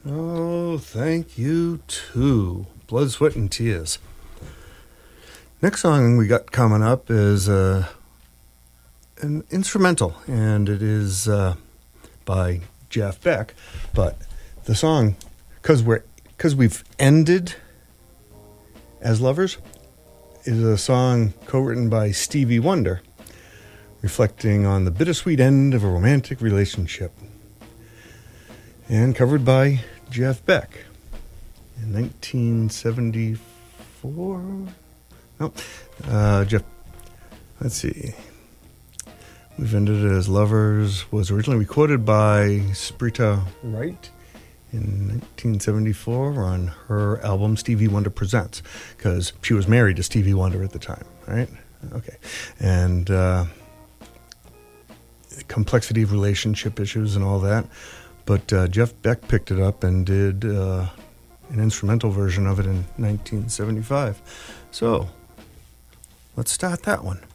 Oh, thank you too. Blood, Sweat, and Tears. Next song we got coming up is an instrumental, and it is by Jeff Beck. But the song, because we've ended as lovers, is a song co-written by Stevie Wonder, reflecting on the bittersweet end of a romantic relationship, and covered by Jeff Beck in 1974. Jeff. Let's see. We've Ended as Lovers was originally recorded by Sprita Wright in 1974 on her album Stevie Wonder Presents, because she was married to Stevie Wonder at the time, right? Okay. And complexity of relationship issues and all that. But Jeff Beck picked it up and did an instrumental version of it in 1975. So let's start that one.